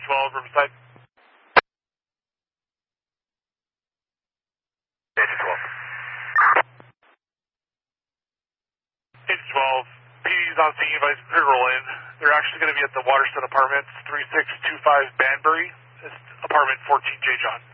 12, Riverside. Page 12. Page 12. PD's on scene, advice to roll in. They're actually going to be at the Waterston Apartments, 3625 Banbury. It's apartment 14J, John.